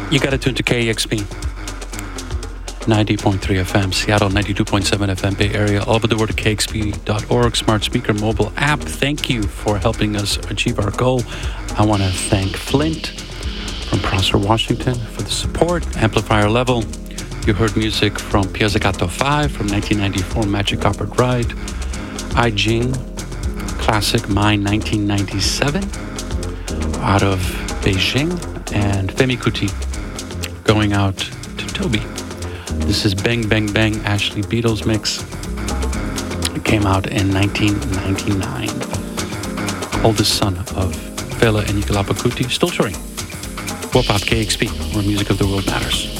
You got to tune to KEXP 90.3 FM, Seattle 92.7 FM, Bay Area, all over the world at KEXP.org, smart speaker, mobile app. Thank you for helping us achieve our goal. I want to thank Flint from Prosser, Washington for the support. Amplifier Level. You heard music from Piazzicato 5 from 1994, Magic Carpet Ride. I Jing, classic Mine 1997 out of Beijing. And Femi Kuti going out to Toby. This is Bang Bang Bang, Ashley Beatles mix. It came out in 1999. Oldest son of Fela and Nicola Kuti, still touring. Warp Up KEXP, where music of the world matters.